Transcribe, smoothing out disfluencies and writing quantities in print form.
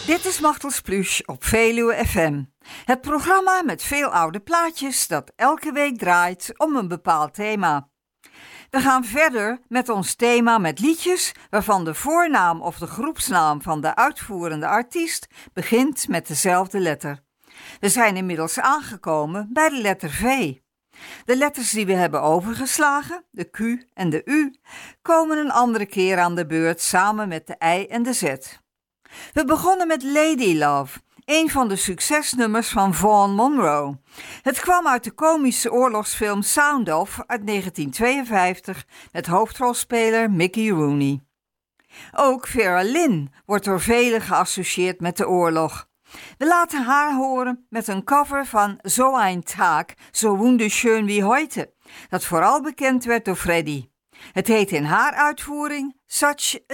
Dit is Machtels Pluche op Veluwe FM. Het programma met veel oude plaatjes dat elke week draait om een bepaald thema. We gaan verder met ons thema met liedjes waarvan de voornaam of de groepsnaam van de uitvoerende artiest begint met dezelfde letter. We zijn inmiddels aangekomen bij de letter V. De letters die we hebben overgeslagen, de Q en de U, komen een andere keer aan de beurt samen met de I en de Z. We begonnen met Lady Love, een van de succesnummers van Vaughn Monroe. Het kwam uit de komische oorlogsfilm Sound Off uit 1952 met hoofdrolspeler Mickey Rooney. Ook Vera Lynn wordt door velen geassocieerd met de oorlog. We laten haar horen met een cover van So ein Tag, so wunderschön wie heute, dat vooral bekend werd door Freddie. Het heet in haar uitvoering Such